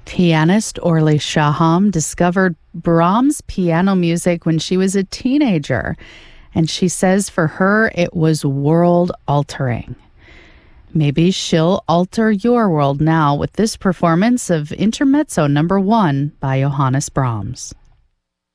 Pianist Orly Shaham discovered Brahms' piano music when she was a teenager, and she says for her it was world-altering. Maybe she'll alter your world now with this performance of Intermezzo No. 1 by Johannes Brahms.